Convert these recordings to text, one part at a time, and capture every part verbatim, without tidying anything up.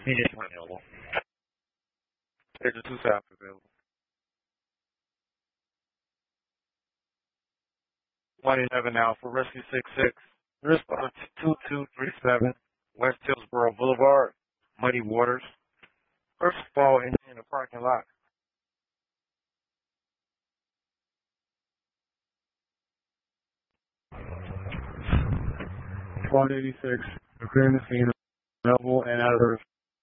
Agent one available. Agent two staff available. one eleven now for Rescue six six. Response two two three seven, West Hillsboro Boulevard, Muddy Waters. First fall in, in the parking lot. one eighty-six, clearing the scene, available and out of the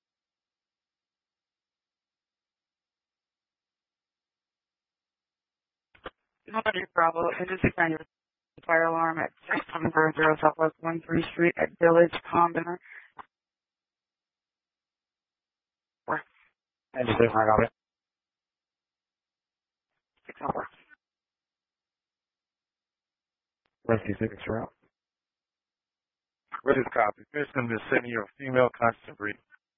Nobody Bravo, Industry Center, fire alarm at six seven zero zero Southwest one three Street at Village Common. And the different of it. six hours. Rescue six route. Ready to copy. Mission is sending you a female constant breed.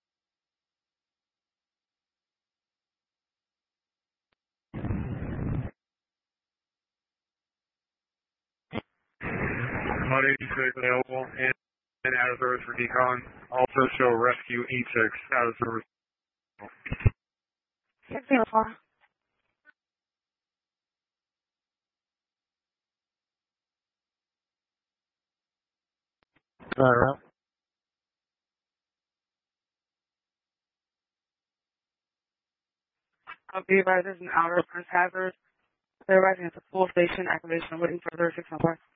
one eighty-six available and, and out of service for decon. Also show rescue eight six out of service. six zero four. All right. I'll be advised there's an outer first hazard. They're arriving at the full station, activation, waiting for their six one four.